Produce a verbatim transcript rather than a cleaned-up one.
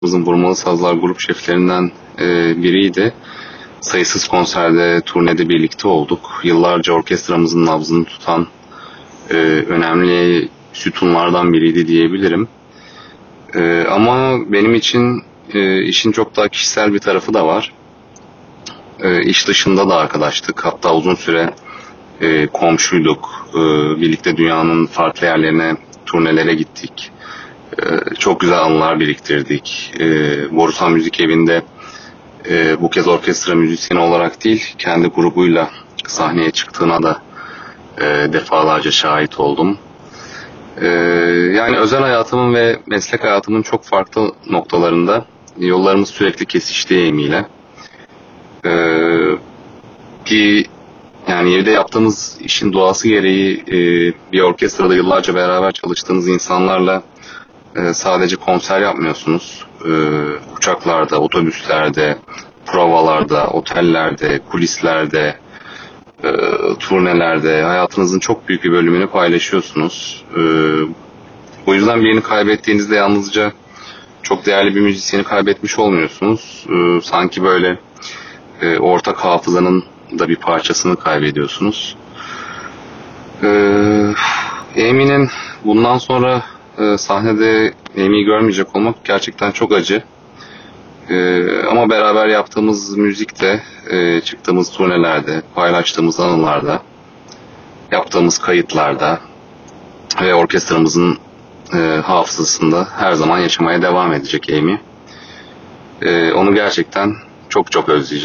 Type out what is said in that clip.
Bizim Vurmalı Sazlar grup şeflerinden e, biriydi. Sayısız konserde, turnede birlikte olduk. Yıllarca orkestramızın nabzını tutan e, önemli sütunlardan biriydi diyebilirim. E, ama benim için e, işin çok daha kişisel bir tarafı da var. E, iş dışında da arkadaştık. Hatta uzun süre e, komşuyduk. E, birlikte dünyanın farklı yerlerine, turnelere gittik. E, çok güzel anılar biriktirdik. E, Borusan Müzik Evi'nde e, bu kez orkestra müzisyeni olarak değil, kendi grubuyla sahneye çıktığına da e, defalarca şahit oldum. E, yani özel hayatımın ve meslek hayatımın çok farklı noktalarında yollarımız sürekli kesişti Amy ile. E, ki yani evde yaptığımız işin doğası gereği e, bir orkestrada yıllarca beraber çalıştığınız insanlarla e, sadece konser yapmıyorsunuz. E, uçaklarda, otobüslerde, provalarda, otellerde, kulislerde, e, turnelerde hayatınızın çok büyük bir bölümünü paylaşıyorsunuz. E, bu yüzden birini kaybettiğinizde yalnızca çok değerli bir müzisyeni kaybetmiş olmuyorsunuz. E, sanki böyle e, ortak hafızanın da bir parçasını kaybediyorsunuz. E, Amy'nin bundan sonra e, sahnede Amy'yi görmeyecek olmak gerçekten çok acı. Ee, ama beraber yaptığımız müzikte, e, çıktığımız turnelerde, paylaştığımız anılarda, yaptığımız kayıtlarda ve orkestramızın e, hafızasında her zaman yaşamaya devam edecek Amy. E, onu gerçekten çok çok özleyeceğim.